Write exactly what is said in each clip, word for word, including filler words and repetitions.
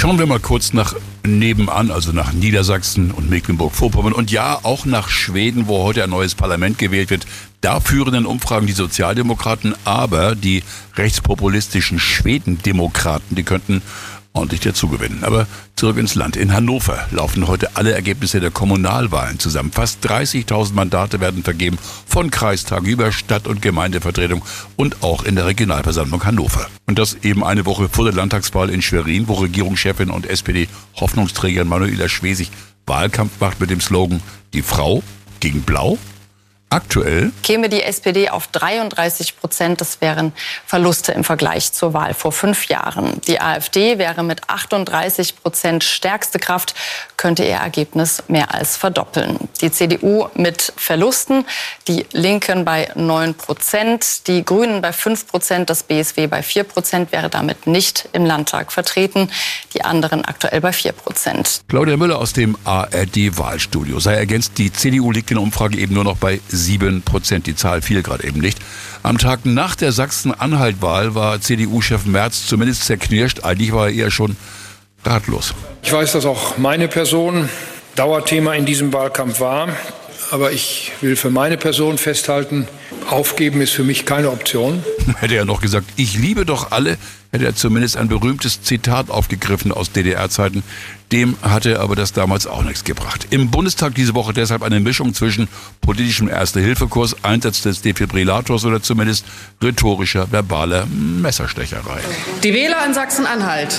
Schauen wir mal kurz nach nebenan, also nach Niedersachsen und Mecklenburg-Vorpommern und ja, auch nach Schweden, wo heute ein neues Parlament gewählt wird. Da führen in Umfragen die Sozialdemokraten, aber die rechtspopulistischen Schwedendemokraten, die könnten ordentlich dazugewinnen. Aber zurück ins Land. In Hannover laufen heute alle Ergebnisse der Kommunalwahlen zusammen. Fast dreißigtausend Mandate werden vergeben, von Kreistag über Stadt- und Gemeindevertretung und auch in der Regionalversammlung Hannover. Und das eben eine Woche vor der Landtagswahl in Schwerin, wo Regierungschefin und S P D-Hoffnungsträgerin Manuela Schwesig Wahlkampf macht mit dem Slogan „Die Frau gegen Blau". Aktuell käme die S P D auf dreiunddreißig Prozent. Das wären Verluste im Vergleich zur Wahl vor fünf Jahren. Die AfD wäre mit achtunddreißig Prozent stärkste Kraft, könnte ihr Ergebnis mehr als verdoppeln. Die C D U mit Verlusten, die Linken bei neun Prozent, die Grünen bei fünf Prozent, das B S W bei vier Prozent, wäre damit nicht im Landtag vertreten. Die anderen aktuell bei vier Prozent. Claudia Müller aus dem A R D-Wahlstudio. Sei ergänzt, die C D U liegt in der Umfrage eben nur noch bei sieben Prozent. Die Zahl fiel gerade eben nicht. Am Tag nach der Sachsen-Anhalt-Wahl war C D U-Chef Merz zumindest zerknirscht. Eigentlich war er eher schon ratlos. Ich weiß, dass auch meine Person Dauerthema in diesem Wahlkampf war. Aber ich will für meine Person festhalten, aufgeben ist für mich keine Option. Hätte er noch gesagt, ich liebe doch alle, hätte er zumindest ein berühmtes Zitat aufgegriffen aus D D R-Zeiten. Dem hatte aber das damals auch nichts gebracht. Im Bundestag diese Woche deshalb eine Mischung zwischen politischem Erste-Hilfe-Kurs, Einsatz des Defibrillators oder zumindest rhetorischer, verbaler Messerstecherei. Die Wähler in Sachsen-Anhalt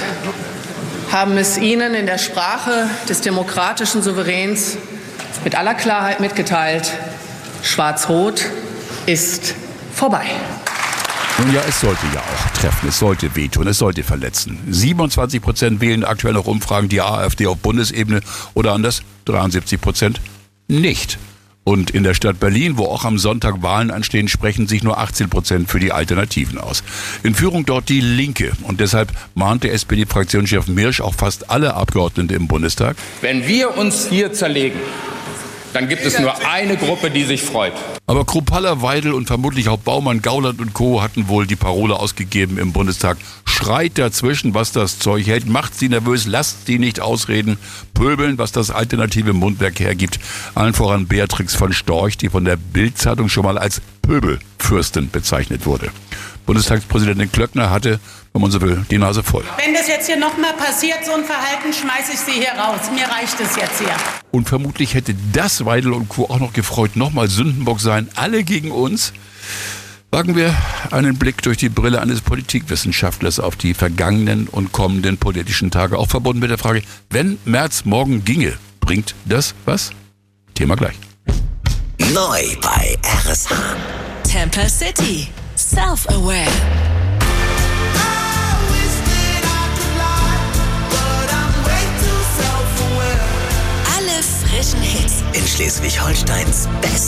haben es Ihnen in der Sprache des demokratischen Souveräns mit aller Klarheit mitgeteilt: Schwarz-Rot ist vorbei. Nun ja, es sollte ja auch treffen, es sollte wehtun, es sollte verletzen. siebenundzwanzig Prozent wählen aktuell noch Umfragen die AfD auf Bundesebene oder anders, dreiundsiebzig Prozent nicht. Und in der Stadt Berlin, wo auch am Sonntag Wahlen anstehen, sprechen sich nur achtzehn Prozent für die Alternativen aus. In Führung dort die Linke. Und deshalb mahnt der S P D-Fraktionschef Mirsch auch fast alle Abgeordnete im Bundestag: Wenn wir uns hier zerlegen, dann gibt es nur eine Gruppe, die sich freut. Aber Kruppalla, Weidel und vermutlich auch Baumann, Gauland und Co. hatten wohl die Parole ausgegeben im Bundestag: Schreit dazwischen, was das Zeug hält, macht sie nervös, lasst sie nicht ausreden, pöbeln, was das alternative Mundwerk hergibt. Allen voran Beatrix von Storch, die von der Bild-Zeitung schon mal als Pöbelfürstin bezeichnet wurde. Bundestagspräsidentin Klöckner hatte, wenn man so will, die Nase voll. Wenn das jetzt hier nochmal passiert, so ein Verhalten, schmeiße ich Sie hier raus. Mir reicht es jetzt hier. Und vermutlich hätte das Weidel und Co. auch noch gefreut, nochmal Sündenbock sein, alle gegen uns. Wagen wir einen Blick durch die Brille eines Politikwissenschaftlers auf die vergangenen und kommenden politischen Tage, auch verbunden mit der Frage, wenn Merz morgen ginge, bringt das was? Thema gleich. Neu bei R S H. Tampa City. Self-aware. Alle frischen Hits In Schleswig-Holsteins Best.